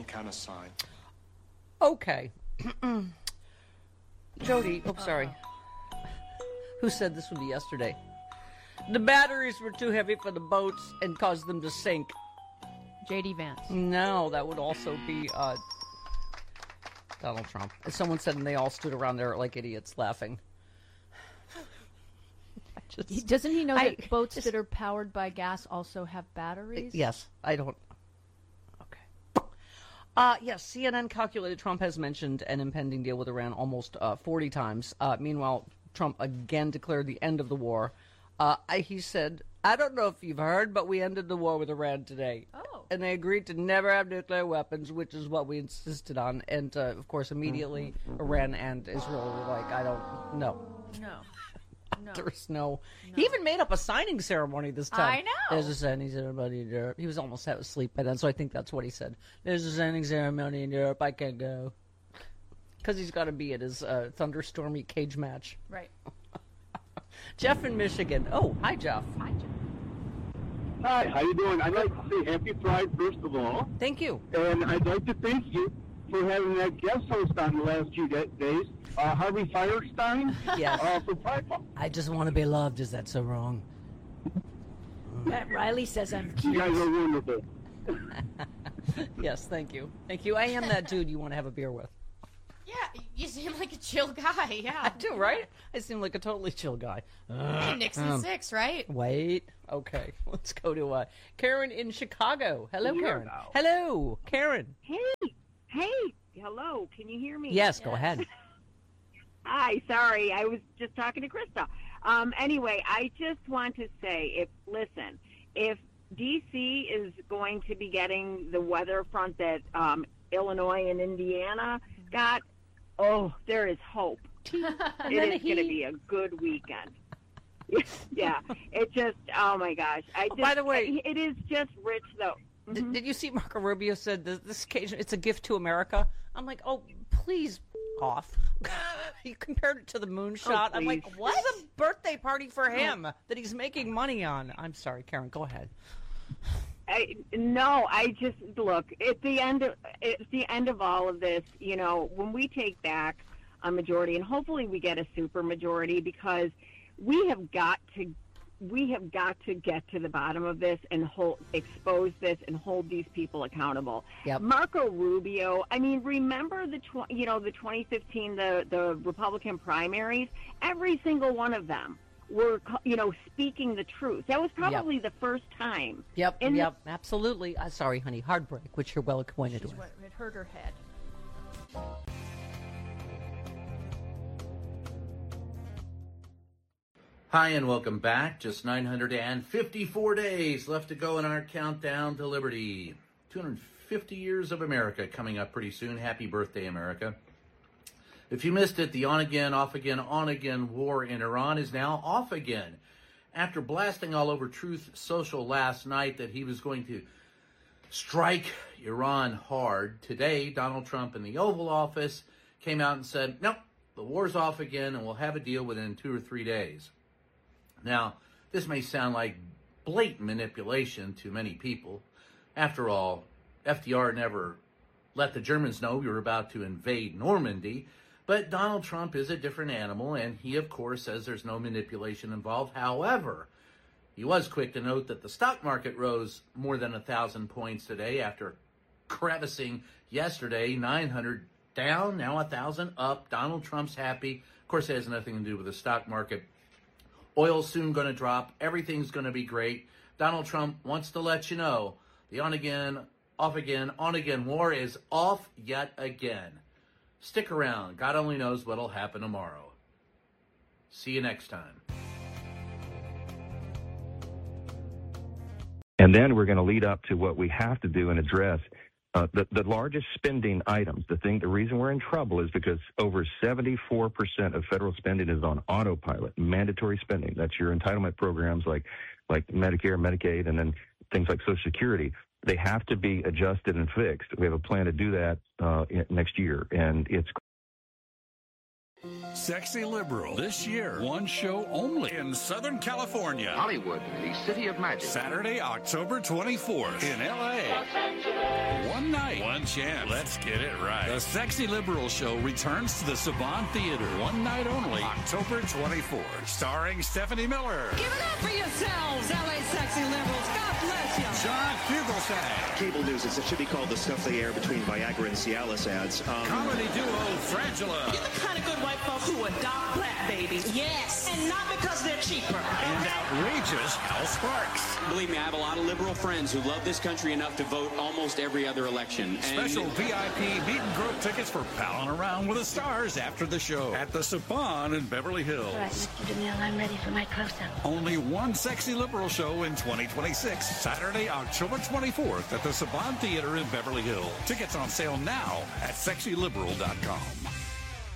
kind of sign. Okay. Jody, sorry. Who said this would be yesterday? The batteries were too heavy for the boats and caused them to sink. J.D. Vance. No, that would also be Donald Trump. As someone said, and they all stood around there like idiots laughing. Doesn't he know that boats that are powered by gas also have batteries? Yes, I don't. Okay. Yes, CNN calculated Trump has mentioned an impending deal with Iran almost 40 times. Meanwhile, Trump again declared the end of the war. He said, I don't know if you've heard, but we ended the war with Iran today. Oh. And they agreed to never have nuclear weapons, which is what we insisted on. And, of course, immediately Iran and Israel were like, I don't know. No. There's no. He even made up a signing ceremony this time. I know. There's a signing ceremony in Europe. He was almost asleep by then, so I think that's what he said. There's a signing ceremony in Europe. I can't go. Because he's got to be at his thunderstormy cage match. Right. Jeff in Michigan. Oh, hi, Jeff. Hi, Jeff. Hi, how you doing? I'd like to say Happy Pride, first of all. Thank you. And I'd like to thank you for having that guest host on the last few days, Harvey Firestein. Yes. For Pride. I just want to be loved. Is that so wrong? Matt Riley says I'm You cute. guys are wonderful. Yes, thank you. Thank you. I am that dude you want to have a beer with. Yeah, you seem like a chill guy, yeah. I do, right? I seem like a totally chill guy. Hey, Nixon 6, right? Wait. Okay. Let's go to Karen in Chicago. Hello, Here Karen. we go. Hello, Karen. Hey, hello, can you hear me? Yes, go ahead. Hi, sorry, I was just talking to Krista. Anyway, I just want to say, if D.C. is going to be getting the weather front that Illinois and Indiana got, there is hope. It is going to be a good weekend. Yeah, it just, oh my gosh. By the way, it is just rich, though. Did you see Marco Rubio said this occasion it's a gift to America? I'm like, oh, please off. He compared it to the moonshot. I'm like, what? It's a birthday party for him that he's making money on. I'm sorry, Karen, go ahead. I just look at the end of all of this. You know, when we take back a majority, and hopefully we get a super majority, because we have got to get to the bottom of this and expose this and hold these people accountable. Yep. Marco Rubio, I mean, remember the 2015 the Republican primaries? Every single one of them were speaking the truth. That was probably the first time. Yep, absolutely. Sorry, honey, heartbreak, which you're well acquainted with. It hurt her head. Hi, and welcome back. Just 954 days left to go in our countdown to liberty. 250 years of America coming up pretty soon. Happy birthday, America. If you missed it, the on-again, off-again, on-again war in Iran is now off again. After blasting all over Truth Social last night that he was going to strike Iran hard, today Donald Trump in the Oval Office came out and said, nope, the war's off again and we'll have a deal within 2 or 3 days. Now, this may sound like blatant manipulation to many people. After all, FDR never let the Germans know we were about to invade Normandy. But Donald Trump is a different animal, and he, of course, says there's no manipulation involved. However, he was quick to note that the stock market rose more than 1,000 points today after crevasing yesterday, 900 down, now 1,000 up. Donald Trump's happy. Of course, it has nothing to do with the stock market. Oil's soon going to drop. Everything's going to be great. Donald Trump wants to let you know the on-again, off-again, on-again war is off yet again. Stick around. God only knows what'll happen tomorrow. See you next time. And then we're going to lead up to what we have to do and address. The largest spending items, the reason we're in trouble is because over 74% of federal spending is on autopilot, mandatory spending. That's your entitlement programs like Medicare, Medicaid, and then things like Social Security. They have to be adjusted and fixed. We have a plan to do that next year, and it's Sexy Liberal. This year, one show only in Southern California. Hollywood, the city of magic. Saturday, October 24th in L.A. One night night. One chance. Let's get it right. The Sexy Liberal Show returns to the Saban Theater. One night only, October 24th. Starring Stephanie Miller. Give it up for yourselves, LA Sexy Liberals. God bless you. John Fugelsang. Cable news, it should be called the stuff they air between Viagra and Cialis ads. Comedy duo Frangela. You're the kind of good white folks who adopt black babies. Yes. And not because they're cheaper. And outrageous Hal Sparks. Believe me, I have a lot of liberal friends who love this country enough to vote almost every other election. Special VIP meet and grow tickets for palling around with the stars after the show at the Saban in Beverly Hills. All right, Mr. DeMille, I'm ready for my close-up. Only one Sexy Liberal Show in 2026. Saturday, October 24th at the Saban Theater in Beverly Hills. Tickets on sale now at sexyliberal.com.